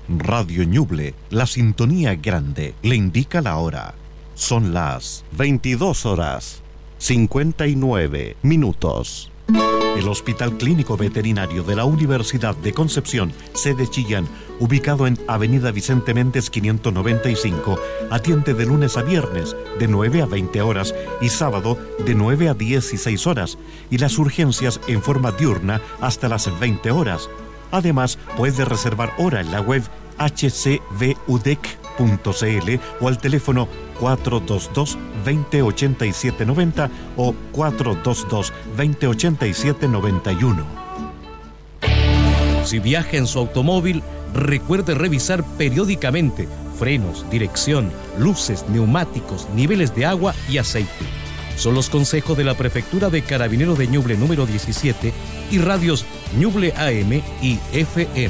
Radio Ñuble, la sintonía grande, le indica la hora. Son las 22:59. El Hospital Clínico Veterinario de la Universidad de Concepción, sede Chillán, ubicado en Avenida Vicente Méndez 595, atiende de lunes a viernes de 9 a 20 horas y sábado de 9 a 16 horas y las urgencias en forma diurna hasta las 20 horas. Además, puede reservar hora en la web hcvudec.cl o al teléfono 422-2087-90 o 422-2087-91. Si viaja en su automóvil, recuerde revisar periódicamente frenos, dirección, luces, neumáticos, niveles de agua y aceite. Son los consejos de la Prefectura de Carabineros de Ñuble número 17 y radios Ñuble AM y FM.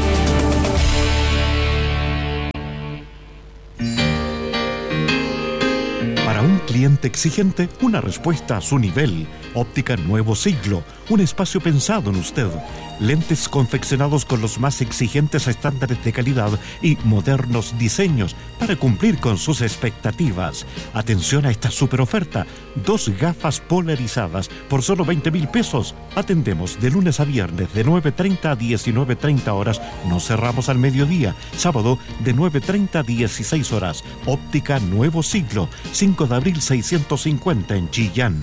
Para un cliente exigente, una respuesta a su nivel. Óptica Nuevo Siglo, un espacio pensado en usted. Lentes confeccionados con los más exigentes estándares de calidad y modernos diseños para cumplir con sus expectativas. Atención a esta super oferta: 2 gafas polarizadas por solo 20,000 pesos. Atendemos de lunes a viernes de 9:30 a 19:30 horas. Nos cerramos al mediodía. Sábado de 9:30 a 16 horas. Óptica Nuevo Siglo, 5 de abril 650 en Chillán.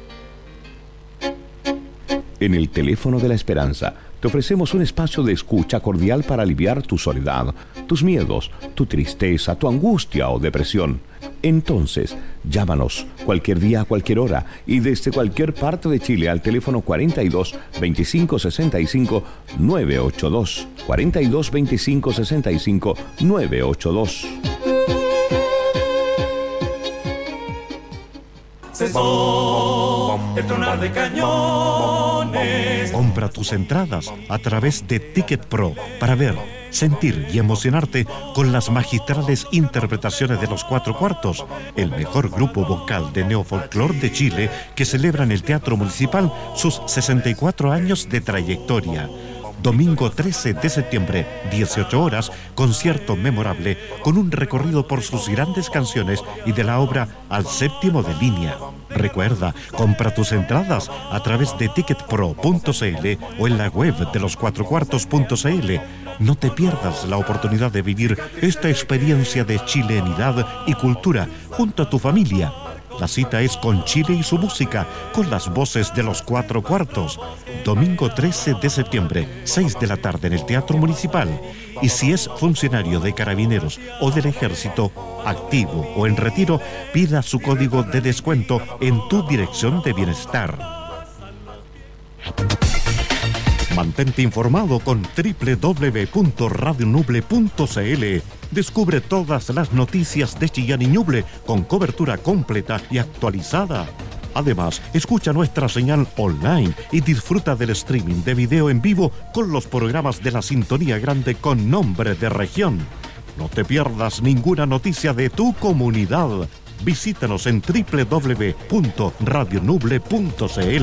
En el Teléfono de la Esperanza te ofrecemos un espacio de escucha cordial para aliviar tu soledad, tus miedos, tu tristeza, tu angustia o depresión. Entonces, llámanos cualquier día a cualquier hora y desde cualquier parte de Chile al teléfono 42 25 65 982. 42 25 65 982. El tronar de cañones. Compra tus entradas a través de Ticket Pro para ver, sentir y emocionarte con las magistrales interpretaciones de Los Cuatro Cuartos, el mejor grupo vocal de neofolclor de Chile que celebra en el Teatro Municipal sus 64 años de trayectoria. Domingo 13 de septiembre, 18 horas, concierto memorable con un recorrido por sus grandes canciones y de la obra Al Séptimo de Línea. Recuerda, compra tus entradas a través de ticketpro.cl o en la web de loscuatrocuartos.cl. No te pierdas la oportunidad de vivir esta experiencia de chilenidad y cultura junto a tu familia. La cita es con Chile y su música, con las voces de Los Cuatro Cuartos. Domingo 13 de septiembre, 6 de la tarde en el Teatro Municipal. Y si es funcionario de Carabineros o del Ejército, activo o en retiro, pida su código de descuento en tu dirección de bienestar. Mantente informado con www.radionuble.cl. Descubre todas las noticias de Chillán y Ñuble con cobertura completa y actualizada. Además, escucha nuestra señal online y disfruta del streaming de video en vivo con los programas de la Sintonía Grande con nombre de región. No te pierdas ninguna noticia de tu comunidad. Visítanos en www.radionuble.cl.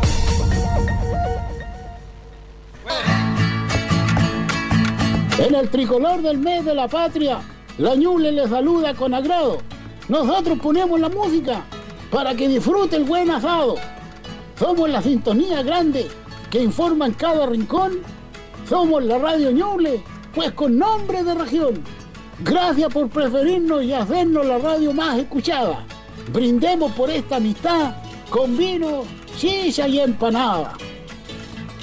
En el tricolor del mes de la patria, la Ñuble le saluda con agrado. Nosotros ponemos la música para que disfrute el buen asado. Somos la sintonía grande que informa en cada rincón. Somos la Radio Ñuble, pues con nombre de región. Gracias por preferirnos y hacernos la radio más escuchada. Brindemos por esta amistad con vino, chicha y empanada.